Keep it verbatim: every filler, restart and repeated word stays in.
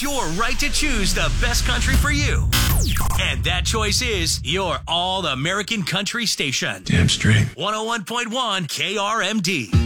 your right to choose the best country for you. And that choice is your All American Country station. Damn straight. one oh one point one K R M D.